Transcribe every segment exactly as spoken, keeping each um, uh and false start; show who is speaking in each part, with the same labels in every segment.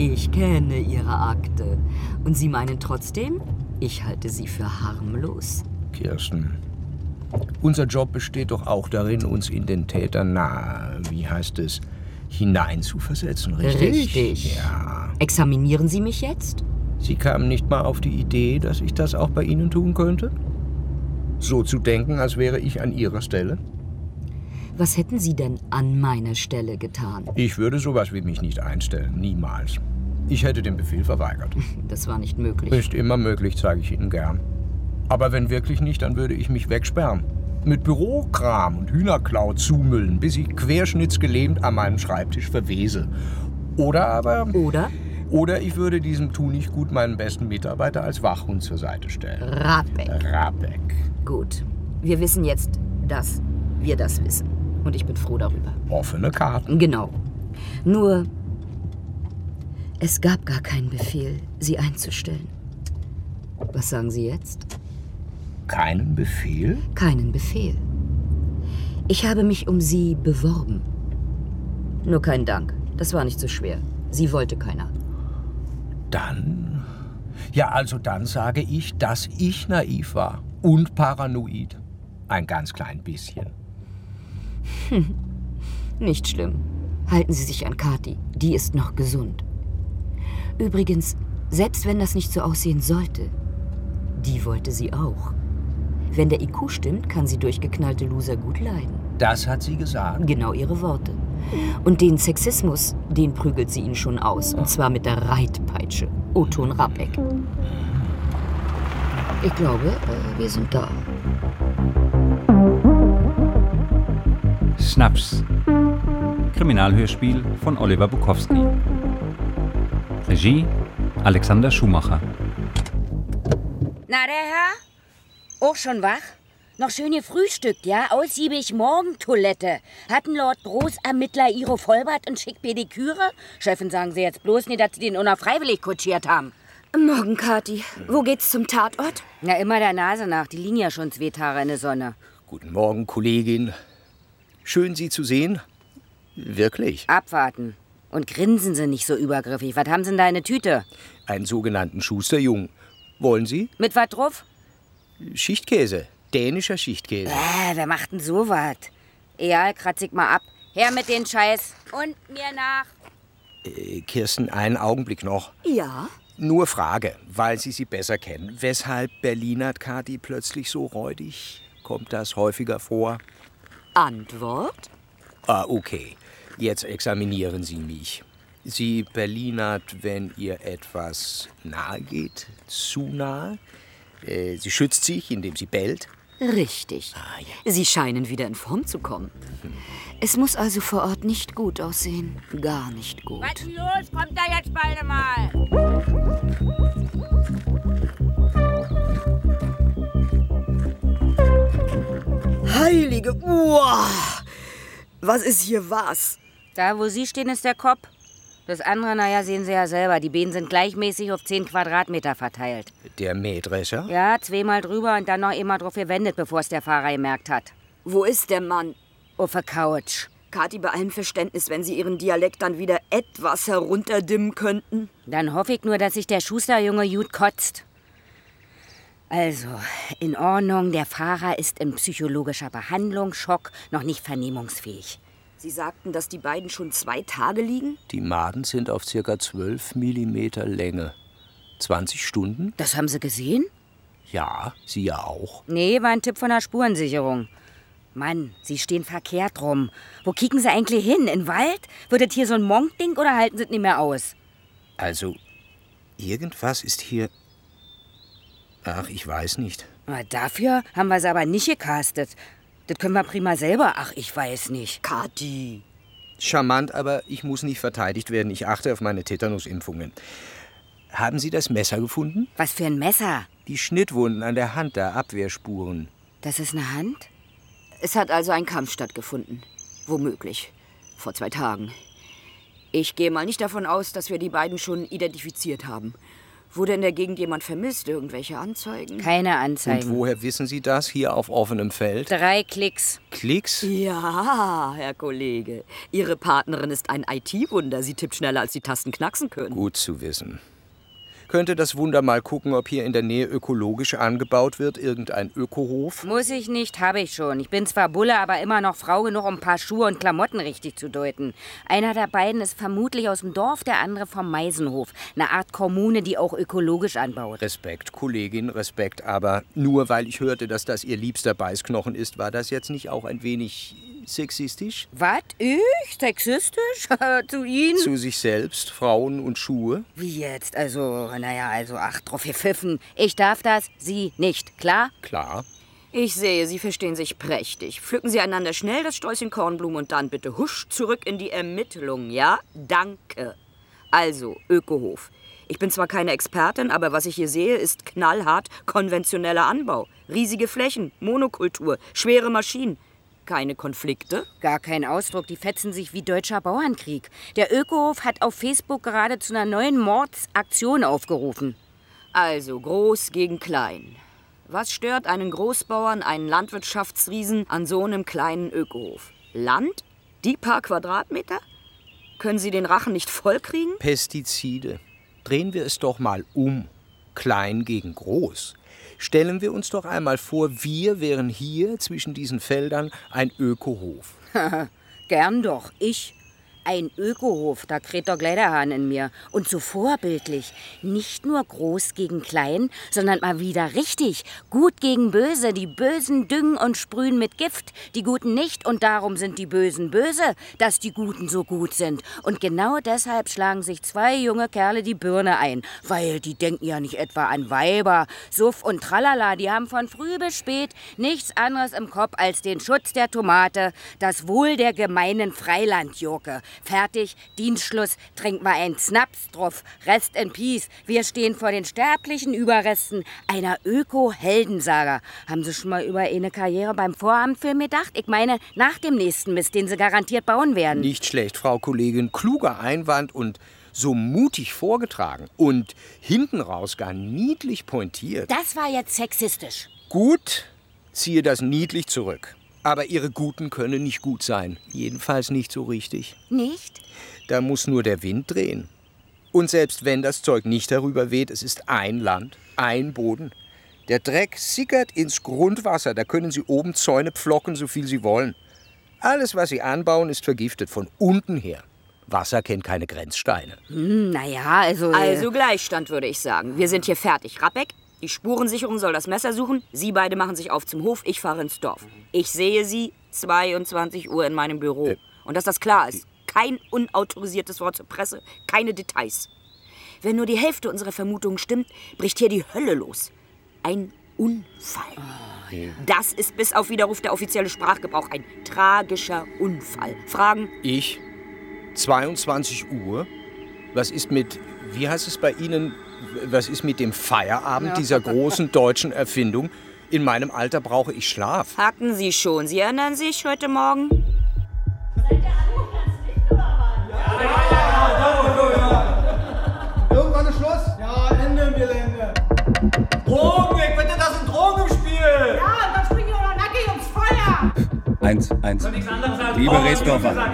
Speaker 1: Ich kenne Ihre Akte. Und Sie meinen trotzdem, ich halte Sie für harmlos?
Speaker 2: Kirsten, unser Job besteht doch auch darin, uns in den Täter, na, wie heißt es, hineinzuversetzen, richtig?
Speaker 1: Richtig.
Speaker 2: Ja.
Speaker 1: Examinieren Sie mich jetzt?
Speaker 2: Sie kamen nicht mal auf die Idee, dass ich das auch bei Ihnen tun könnte? So zu denken, als wäre ich an Ihrer Stelle?
Speaker 1: Was hätten Sie denn an meiner Stelle getan?
Speaker 2: Ich würde sowas wie mich nicht einstellen, niemals. Ich hätte den Befehl verweigert.
Speaker 1: Das war nicht möglich.
Speaker 2: Ist immer möglich, sage ich Ihnen gern. Aber wenn wirklich nicht, dann würde ich mich wegsperren. Mit Bürokram und Hühnerklau zumüllen, bis ich querschnittsgelähmt an meinem Schreibtisch verwese. Oder aber...
Speaker 1: Oder?
Speaker 2: Oder ich würde diesem Tunichtgut meinen besten Mitarbeiter als Wachhund zur Seite stellen.
Speaker 1: Rabeck.
Speaker 2: Rabeck.
Speaker 1: Gut. Wir wissen jetzt, dass wir das wissen. Und ich bin froh darüber.
Speaker 2: Offene Karten.
Speaker 1: Genau. Nur, es gab gar keinen Befehl, Sie einzustellen. Was sagen Sie jetzt?
Speaker 2: Keinen Befehl?
Speaker 1: Keinen Befehl. Ich habe mich um Sie beworben. Nur kein Dank. Das war nicht so schwer. Sie wollte keiner.
Speaker 2: Dann? Ja, also dann sage ich, dass ich naiv war. Und paranoid. Ein ganz klein bisschen.
Speaker 1: Hm. Nicht schlimm. Halten Sie sich an Kathi. Die ist noch gesund. Übrigens, selbst wenn das nicht so aussehen sollte, die wollte sie auch. Wenn der I Q stimmt, kann sie durchgeknallte Loser gut leiden.
Speaker 2: Das hat sie gesagt?
Speaker 1: Genau ihre Worte. Und den Sexismus, den prügelt sie ihnen schon aus. Und zwar mit der Reitpeitsche. Oton Rabeck. Ich glaube, äh, wir sind da.
Speaker 3: Snaps. Kriminalhörspiel von Oliver Bukowski. Regie Alexander Schumacher.
Speaker 4: Na, der Herr? Auch schon wach? Noch schön gefrühstückt, ja? Ausgiebig Morgentoilette. Hatten Lord Großermittler ihre Vollbart und schick Pediküre? Chefin, sagen Sie jetzt bloß nicht, dass Sie den auch noch freiwillig kutschiert haben.
Speaker 1: Morgen, Kathi. Wo geht's zum Tatort?
Speaker 4: Na, immer der Nase nach. Die liegen ja schon zwei Tage in der Sonne.
Speaker 2: Guten Morgen, Kollegin. Schön, Sie zu sehen. Wirklich.
Speaker 4: Abwarten. Und grinsen Sie nicht so übergriffig. Was haben Sie in da in der Tüte?
Speaker 2: Einen sogenannten Schusterjungen. Wollen Sie?
Speaker 4: Mit was drauf?
Speaker 2: Schichtkäse. Dänischer Schichtkäse.
Speaker 4: Äh, wer macht denn so was? Egal, kratz ich mal ab. Her mit den Scheiß. Und mir nach.
Speaker 2: Äh, Kirsten, einen Augenblick noch.
Speaker 1: Ja?
Speaker 2: Nur Frage, weil Sie sie besser kennen. Weshalb berlinert Kathi plötzlich so räudig? Kommt das häufiger vor?
Speaker 1: Antwort?
Speaker 2: Ah, okay. Jetzt examinieren Sie mich. Sie berlinert, wenn ihr etwas nahe geht, zu nahe. Äh, sie schützt sich, indem sie bellt.
Speaker 1: Richtig.
Speaker 2: Ah, ja.
Speaker 1: Sie scheinen wieder in Form zu kommen. Es muss also vor Ort nicht gut aussehen. Gar nicht gut.
Speaker 4: Was ist denn los? Kommt da jetzt bald mal?
Speaker 1: Heilige Uah! Was ist hier was?
Speaker 4: Da, wo Sie stehen, ist der Kopf. Das andere, naja, sehen Sie ja selber. Die Beine sind gleichmäßig auf zehn Quadratmeter verteilt.
Speaker 2: Der Mähdrescher?
Speaker 4: Ja, zweimal drüber und dann noch immer drauf gewendet, bevor es der Fahrer gemerkt hat.
Speaker 1: Wo ist der Mann?
Speaker 4: Auf der Couch.
Speaker 1: Kathi, bei allem Verständnis, wenn Sie Ihren Dialekt dann wieder etwas herunterdimmen könnten.
Speaker 4: Dann hoffe ich nur, dass sich der Schusterjunge gut kotzt. Also, in Ordnung, der Fahrer ist in psychologischer Behandlung, Schock, noch nicht vernehmungsfähig.
Speaker 1: Sie sagten, dass die beiden schon zwei Tage liegen?
Speaker 2: Die Maden sind auf ca. zwölf Millimeter Länge. zwanzig Stunden?
Speaker 4: Das haben Sie gesehen?
Speaker 2: Ja, Sie ja auch.
Speaker 4: Nee, war ein Tipp von der Spurensicherung. Mann, Sie stehen verkehrt rum. Wo kicken Sie eigentlich hin? In den Wald? Wird das hier so ein Monk-Ding oder halten Sie es nicht mehr aus?
Speaker 2: Also, irgendwas ist hier... Ach, ich weiß nicht.
Speaker 4: Na, dafür haben wir sie aber nicht gecastet. Das können wir prima selber. Ach, ich weiß nicht.
Speaker 1: Kathi.
Speaker 2: Charmant, aber ich muss nicht verteidigt werden. Ich achte auf meine Tetanusimpfungen. Haben Sie das Messer gefunden?
Speaker 4: Was für ein Messer?
Speaker 2: Die Schnittwunden an der Hand, da Abwehrspuren.
Speaker 4: Das ist eine Hand?
Speaker 1: Es hat also ein Kampf stattgefunden. Womöglich. Vor zwei Tagen. Ich gehe mal nicht davon aus, dass wir die beiden schon identifiziert haben.
Speaker 5: Wurde in der Gegend jemand vermisst? Irgendwelche Anzeigen?
Speaker 4: Keine Anzeigen.
Speaker 2: Und woher wissen Sie das hier auf offenem Feld?
Speaker 4: Drei Klicks.
Speaker 2: Klicks?
Speaker 5: Ja, Herr Kollege. Ihre Partnerin ist ein I T-Wunder. Sie tippt schneller, als die Tasten knacksen können.
Speaker 2: Gut zu wissen. Könnte das Wunder mal gucken, ob hier in der Nähe ökologisch angebaut wird, irgendein Ökohof?
Speaker 4: Muss ich nicht, habe ich schon. Ich bin zwar Bulle, aber immer noch Frau genug, um ein paar Schuhe und Klamotten richtig zu deuten. Einer der beiden ist vermutlich aus dem Dorf, der andere vom Meisenhof. Eine Art Kommune, die auch ökologisch anbaut.
Speaker 2: Respekt, Kollegin, Respekt. Aber nur weil ich hörte, dass das Ihr liebster Beißknochen ist, war das jetzt nicht auch ein wenig sexistisch?
Speaker 4: Was? Ich? Sexistisch? Zu Ihnen?
Speaker 2: Zu sich selbst, Frauen und Schuhe?
Speaker 4: Wie jetzt? Also, naja, also, ach, drauf gepfiffen. Ich darf das, Sie nicht. Klar?
Speaker 2: Klar.
Speaker 5: Ich sehe, Sie verstehen sich prächtig. Pflücken Sie einander schnell das Sträußchen Kornblumen und dann bitte husch zurück in die Ermittlungen, ja? Danke. Also, Ökohof. Ich bin zwar keine Expertin, aber was ich hier sehe, ist knallhart konventioneller Anbau. Riesige Flächen, Monokultur, schwere Maschinen. Keine Konflikte?
Speaker 4: Gar kein Ausdruck, die fetzen sich wie deutscher Bauernkrieg. Der Ökohof hat auf Facebook gerade zu einer neuen Mordsaktion aufgerufen.
Speaker 5: Also groß gegen klein. Was stört einen Großbauern, einen Landwirtschaftsriesen an so einem kleinen Ökohof? Land? Die paar Quadratmeter? Können Sie den Rachen nicht vollkriegen?
Speaker 2: Pestizide. Drehen wir es doch mal um. Klein gegen groß. Stellen wir uns doch einmal vor, wir wären hier zwischen diesen Feldern ein Ökohof.
Speaker 4: Gern doch, ich. Ein Ökohof, da kräht doch gleich der Hahn in mir. Und so vorbildlich. Nicht nur groß gegen klein, sondern mal wieder richtig. Gut gegen böse. Die Bösen düngen und sprühen mit Gift. Die Guten nicht. Und darum sind die Bösen böse, dass die Guten so gut sind. Und genau deshalb schlagen sich zwei junge Kerle die Birne ein. Weil die denken ja nicht etwa an Weiber, Suff und Tralala. Die haben von früh bis spät nichts anderes im Kopf als den Schutz der Tomate, das Wohl der gemeinen Freilandjurke. Fertig, Dienstschluss, trinken wir einen Snaps drauf, Rest in Peace. Wir stehen vor den sterblichen Überresten einer Öko-Heldensaga. Haben Sie schon mal über eine Karriere beim Vorabendfilm gedacht? Ich meine, nach dem nächsten Mist, den Sie garantiert bauen werden.
Speaker 2: Nicht schlecht, Frau Kollegin. Kluger Einwand und so mutig vorgetragen. Und hinten raus gar niedlich pointiert.
Speaker 4: Das war jetzt sexistisch.
Speaker 2: Gut, ziehe das niedlich zurück. Aber Ihre Guten können nicht gut sein. Jedenfalls nicht so richtig.
Speaker 4: Nicht?
Speaker 2: Da muss nur der Wind drehen. Und selbst wenn das Zeug nicht darüber weht, es ist ein Land, ein Boden. Der Dreck sickert ins Grundwasser. Da können Sie oben Zäune pflocken, so viel Sie wollen. Alles, was Sie anbauen, ist vergiftet, von unten her. Wasser kennt keine Grenzsteine.
Speaker 4: Hm, naja, also...
Speaker 5: Also Gleichstand, würde ich sagen. Wir sind hier fertig. Rappeck? Die Spurensicherung soll das Messer suchen. Sie beide machen sich auf zum Hof. Ich fahre ins Dorf. Ich sehe Sie zweiundzwanzig Uhr in meinem Büro.
Speaker 2: Äh,
Speaker 5: Und dass das klar ist. Kein unautorisiertes Wort zur Presse, keine Details. Wenn nur die Hälfte unserer Vermutungen stimmt, bricht hier die Hölle los. Ein Unfall. Oh, ja. Das ist bis auf Widerruf der offizielle Sprachgebrauch ein tragischer Unfall. Fragen?
Speaker 2: Ich? zweiundzwanzig Uhr? Was ist mit, wie heißt es bei Ihnen, was ist mit dem Feierabend ja. dieser großen deutschen Erfindung? In meinem Alter brauche ich Schlaf.
Speaker 5: Hatten Sie schon. Sie erinnern sich heute Morgen?
Speaker 6: Seid ihr alle ganz dicht, oder was? Ja, ja, ja, ja.
Speaker 7: Irgendwann ist Schluss? Ja, Ende im Gelände. Drogen weg, bitte, das sind Drogen im Spiel.
Speaker 6: Ja, und dann springen die auch noch nackig ums Feuer.
Speaker 8: Eins, eins. Liebe Rätsdorfer,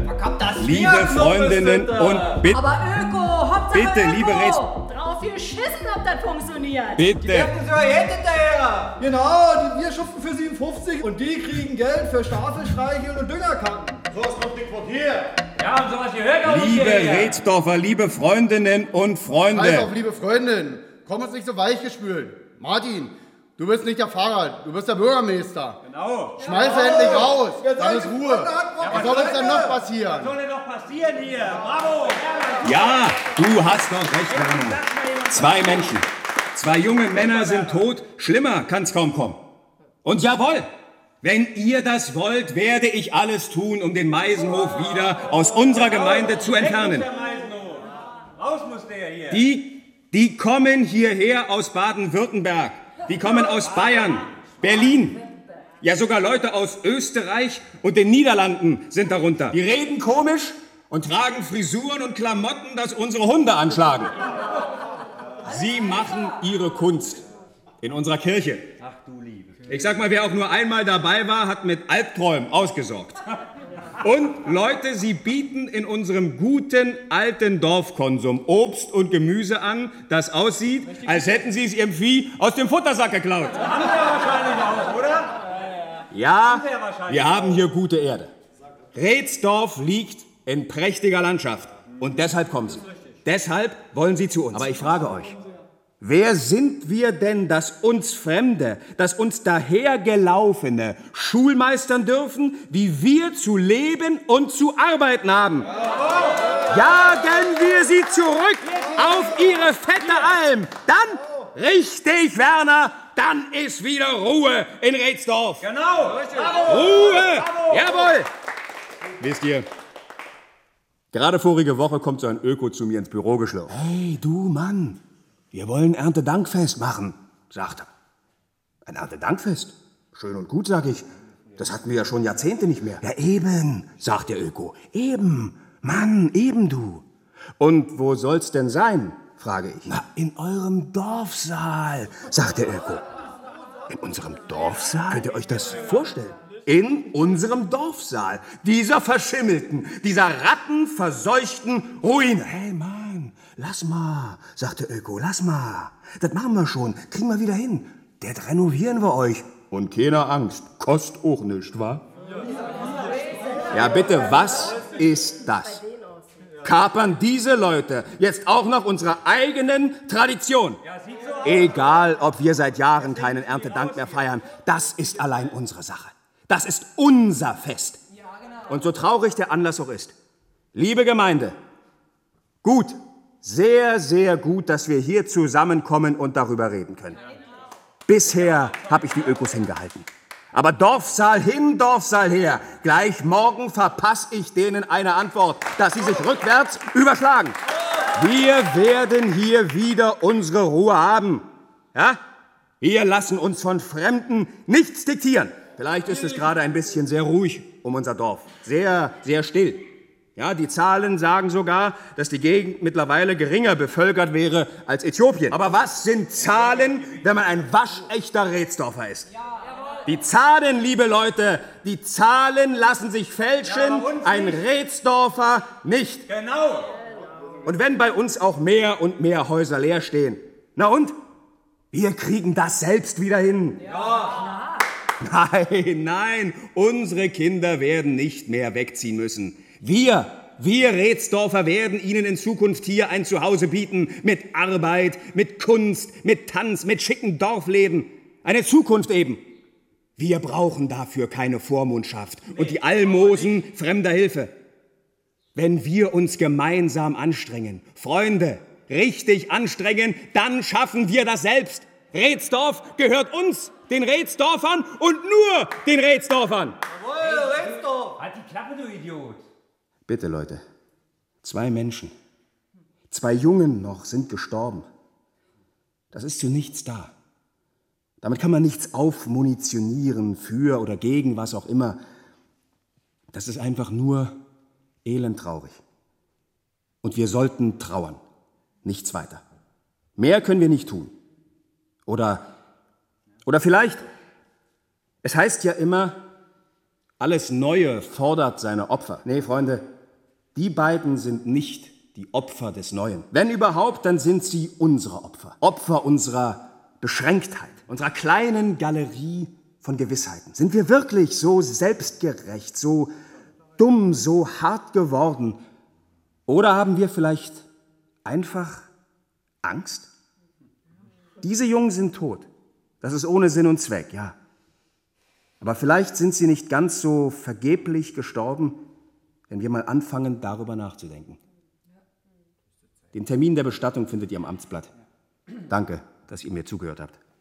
Speaker 8: liebe Freundinnen und bitte.
Speaker 6: Aber Öko, Hauptsache
Speaker 8: Bitte,
Speaker 6: Öko.
Speaker 8: liebe Rätsel.
Speaker 6: Drauf geschissen, ob das funktioniert.
Speaker 8: Bitte.
Speaker 7: Die werden so jetzt hinterher. Genau, wir schuften für siebenundfünfzig und die kriegen Geld für Stafelstreichel und Düngerkacken. So was kommt nicht von hier.
Speaker 9: Ja, und sowas gehört auch nicht
Speaker 8: Liebe
Speaker 9: hierher.
Speaker 8: Rätsdorfer, liebe Freundinnen und Freunde.
Speaker 7: Halt auf, liebe Freundin, komm uns nicht so weichgespült. Martin, du bist nicht der Pfarrer, du bist der Bürgermeister.
Speaker 9: Genau.
Speaker 7: Schmeiß ja, endlich raus, dann ist Ruhe.
Speaker 9: Ja,
Speaker 7: was soll uns denn noch passieren?
Speaker 9: Was soll denn noch passieren hier? Bravo.
Speaker 8: Ja, du hast noch recht, Werner. Zwei Menschen, zwei junge Männer sind tot. Schlimmer kann's kaum kommen. Und jawohl, wenn ihr das wollt, werde ich alles tun, um den Meisenhof wieder aus unserer Gemeinde zu entfernen.
Speaker 9: Raus muss der hier.
Speaker 8: Die, die kommen hierher aus Baden-Württemberg. Die kommen aus Bayern, Berlin. Ja, sogar Leute aus Österreich und den Niederlanden sind darunter. Die reden komisch und tragen Frisuren und Klamotten, dass unsere Hunde anschlagen. Sie machen Ihre Kunst in unserer Kirche.
Speaker 9: Ach du Liebe.
Speaker 8: Ich sag mal, wer auch nur einmal dabei war, hat mit Albträumen ausgesorgt. Und Leute, Sie bieten in unserem guten alten Dorfkonsum Obst und Gemüse an, das aussieht, als hätten Sie es Ihrem Vieh aus dem Futtersack geklaut.
Speaker 9: Haben Sie ja wahrscheinlich auch, oder?
Speaker 8: Ja, wir haben hier gute Erde. Reetsdorf liegt in prächtiger Landschaft. Und deshalb kommen Sie. Deshalb wollen Sie zu uns. Aber ich frage euch, wer sind wir denn, dass uns Fremde, dass uns Dahergelaufene schulmeistern dürfen, wie wir zu leben und zu arbeiten haben? Jagen wir sie zurück auf ihre fette Alm. Dann, richtig, Werner, dann ist wieder Ruhe in Reetsdorf.
Speaker 9: Genau.
Speaker 8: Ruhe! Jawohl! Wisst ihr, gerade vorige Woche kommt so ein Öko zu mir ins Büro geschlurft. Hey, du Mann, wir wollen Erntedankfest machen, sagt er. Ein Erntedankfest? Schön und gut, sag ich. Das hatten wir ja schon Jahrzehnte nicht mehr. Ja, eben, sagt der Öko. Eben, Mann, eben du. Und wo soll's denn sein, frage ich. Na, in eurem Dorfsaal, sagt der Öko. In unserem Dorfsaal? Könnt ihr euch das vorstellen? In unserem Dorfsaal. Dieser verschimmelten, dieser rattenverseuchten Ruine. Hey, Mann, lass mal, sagt der Öko, lass mal. Das machen wir schon, kriegen wir wieder hin. Das renovieren wir euch. Und keine Angst, kostet auch nichts, wa? Ja, bitte, was ist das? Kapern diese Leute jetzt auch noch unserer eigenen Tradition? Egal, ob wir seit Jahren keinen Erntedank mehr feiern, das ist allein unsere Sache. Das ist unser Fest. Und so traurig der Anlass auch ist. Liebe Gemeinde, gut, sehr, sehr gut, dass wir hier zusammenkommen und darüber reden können. Bisher habe ich die Ökos hingehalten. Aber Dorfsaal hin, Dorfsaal her. Gleich morgen verpasse ich denen eine Antwort, dass sie sich rückwärts überschlagen. Wir werden hier wieder unsere Ruhe haben. Ja? Wir lassen uns von Fremden nichts diktieren. Vielleicht ist es gerade ein bisschen sehr ruhig um unser Dorf. Sehr, sehr still. Ja, die Zahlen sagen sogar, dass die Gegend mittlerweile geringer bevölkert wäre als Äthiopien. Aber was sind Zahlen, wenn man ein waschechter Reetsdorfer ist? Die Zahlen, liebe Leute, die Zahlen lassen sich fälschen, ein Reetsdorfer nicht.
Speaker 9: Genau.
Speaker 8: Und wenn bei uns auch mehr und mehr Häuser leer stehen, na und? Wir kriegen das selbst wieder hin.
Speaker 9: Ja.
Speaker 8: Nein, nein, unsere Kinder werden nicht mehr wegziehen müssen. Wir, wir Reetsdorfer werden ihnen in Zukunft hier ein Zuhause bieten mit Arbeit, mit Kunst, mit Tanz, mit schicken Dorfläden. Eine Zukunft eben. Wir brauchen dafür keine Vormundschaft und die Almosen fremder Hilfe. Wenn wir uns gemeinsam anstrengen, Freunde, richtig anstrengen, dann schaffen wir das selbst. Reetsdorf gehört uns, den Reetsdorfern und nur den Reetsdorfern.
Speaker 7: Jawohl, Reetsdorf!
Speaker 9: Halt die Klappe, du Idiot.
Speaker 8: Bitte, Leute, zwei Menschen, zwei Jungen noch sind gestorben. Das ist zu nichts da. Damit kann man nichts aufmunitionieren, für oder gegen, was auch immer. Das ist einfach nur elendtraurig. Und wir sollten trauern, nichts weiter. Mehr können wir nicht tun. Oder, oder vielleicht, es heißt ja immer, alles Neue fordert seine Opfer. Nee, Freunde, die beiden sind nicht die Opfer des Neuen. Wenn überhaupt, dann sind sie unsere Opfer. Opfer unserer Beschränktheit, unserer kleinen Galerie von Gewissheiten. Sind wir wirklich so selbstgerecht, so dumm, so hart geworden? Oder haben wir vielleicht einfach Angst? Diese Jungen sind tot. Das ist ohne Sinn und Zweck, ja. Aber vielleicht sind sie nicht ganz so vergeblich gestorben, wenn wir mal anfangen, darüber nachzudenken. Den Termin der Bestattung findet ihr am Amtsblatt. Danke, dass ihr mir zugehört habt.